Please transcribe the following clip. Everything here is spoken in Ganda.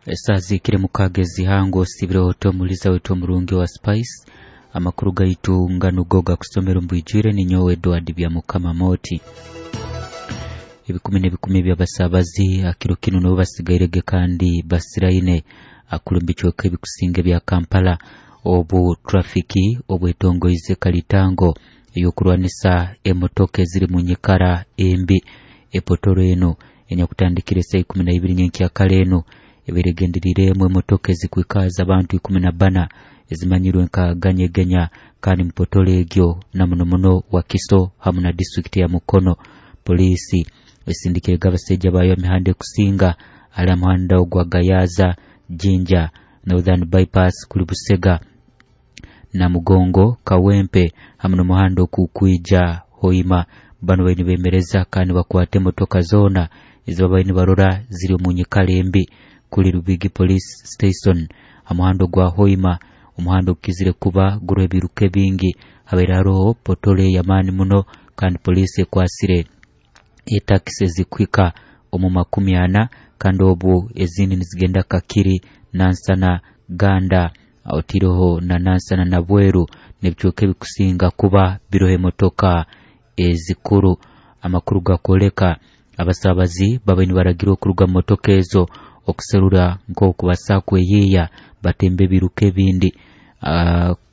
Esazikire mukagezi hango sibiro to muliza wetu murungi wa Spice amakuru gaitu ngano goga kusomera mbwijire ni nyowe Edward bya mukama moti ibikumi by'abasabazi akiro kino no basigairege kandi basiraine akulumbichwe kebikusinge bya Kampala obu trafiki obwetongoize kalitango yokurwanisa emotoke ziri munyikara embi epotoro eno enyakutandikire saa 12 nyenkya kaleno ebiregendirire mu emotoke zikwikaza abantu 14 ezimanyirwe nka ganyegenya kandi mpotole egyo na muno wa Kiso hamuna district ya Mukono. Polisi esindikire gabasejja bayo mihande kusinga ala muhanda ogwa Gayaza Jinja Northern Bypass kuli Busega na Mugongo Kawempe hamuna muhanda okukwija Hoima bano bene bemereza kandi bakwate motoka zona izo babaini barora ziri munyikale embi kuli Rubigi Police Station amuhando gwa Hoima umuhando kizire kuba gurwe biruke bingi haberaro potole yamani muno kandi police kwasire etaxi zikwika omu 10 kandi obu ezini nizigenda kakiri nansana ganda autiroho na nansana na Bweru nebyoke bikusinga kuba birohe motoka ezikuru amakuru gakoleka abasabazi babaini baragiro kuruga motoka ezo okuserura nko kubasakwe yiya batembe biruke bindi